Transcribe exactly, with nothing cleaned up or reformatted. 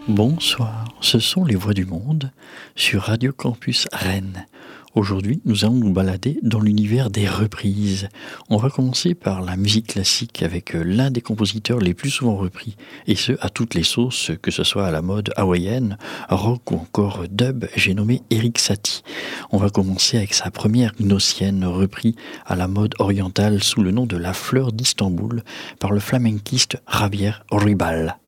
Bonsoir, ce sont les voix du monde sur Radio Campus Rennes. Aujourd'hui, nous allons nous balader dans l'univers des reprises. On va commencer par la musique classique avec l'un des compositeurs les plus souvent repris, et ce à toutes les sauces, que ce soit à la mode hawaïenne, rock ou encore dub, j'ai nommé Erik Satie. On va commencer avec sa première gnossienne repris à la mode orientale sous le nom de La Fleur d'Istanbul par le flamenquiste Javier Ribal.